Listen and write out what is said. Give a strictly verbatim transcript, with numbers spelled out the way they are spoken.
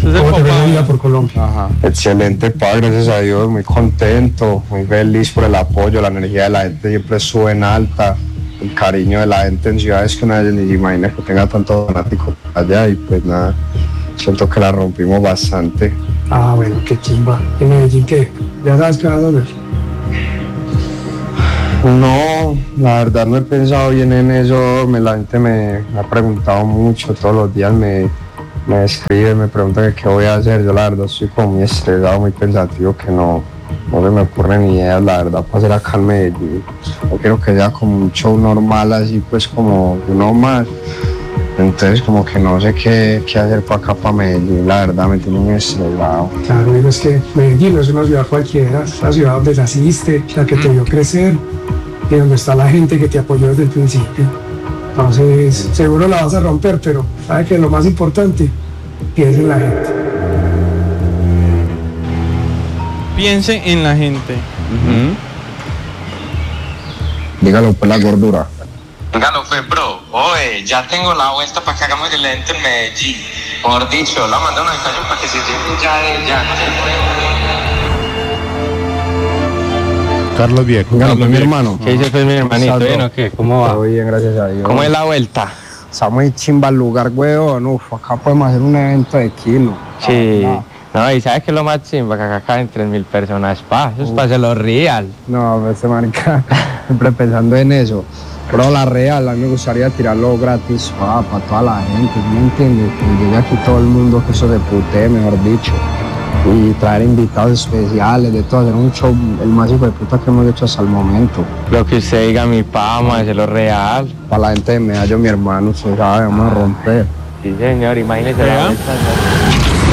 Usted ¿Cómo te papá. fue la vida por Colombia? Ajá. Excelente, pa, gracias a Dios, muy contento, muy feliz por el apoyo, la energía de la gente siempre sube en alta, el cariño de la gente en ciudades que una vez ni se imagina que tenga tantos fanáticos allá y pues nada, siento que la rompimos bastante. Ah, bueno, qué chimba. ¿En Medellín qué? ¿Ya sabes qué vas a hacer? No, la verdad no he pensado bien en eso, me, la gente me, me ha preguntado mucho, todos los días me, me escribe, me pregunta que qué voy a hacer, yo la verdad estoy como muy estresado, muy pensativo, que no, no se me ocurren ni ideas, la verdad, para hacer acá en Medellín. Yo quiero que sea como un show normal, así pues como uno más, entonces como que no sé qué, qué hacer para acá, para Medellín, la verdad me tiene muy estresado. Claro, digo, es que Medellín no es una ciudad cualquiera, es la ciudad donde naciste, la que te vio crecer y donde está la gente que te apoyó desde el principio. Entonces, seguro la vas a romper, pero sabes que lo más importante piensa en la gente. Piense en la gente. Uh-huh. Dígalo pues la gordura. Dígalo pues, bro. Oye, ya tengo la vuelta para que hagamos el evento en Medellín. Por dicho, la mandé una invitación para que se lleve ya de ya. Carlos Viejo. Dígalo pues mi hermano. ¿Qué dice pues mi hermanito? Saldo. ¿Bien o qué? ¿Cómo va? Todo bien, gracias a Dios. ¿Cómo es la vuelta? Está muy chimba el lugar, weón. Uf, acá podemos hacer un evento de kilo. Sí. Ah, No, y ¿sabes qué es lo más chimba? Que acá caben tres mil personas, pa. Eso es para hacerlo real. no, no, este marica, siempre pensando en eso. Pero la real, a mí me gustaría tirarlo gratis pa, para toda la gente, ¿sí me entiendes? Que llegue aquí todo el mundo, que eso se putee, mejor dicho. Y traer invitados especiales, de todo, hacer un show el más hijo de puta que hemos hecho hasta el momento. Lo que usted diga, mi pa, vamos a hacerlo real. Para la gente de Medallo, mi hermano, usted sabe, vamos a romper. Sí, señor, imagínese la ¿Vea? vuelta.